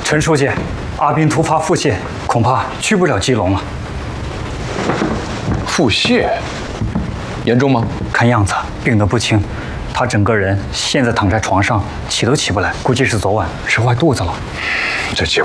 陈书记，阿斌突发腹泻，恐怕去不了基隆了。 腹泻，严重吗？ 看样子病得不轻，他整个人现在躺在床上，起都起不来，估计是昨晚吃坏肚子了。 这结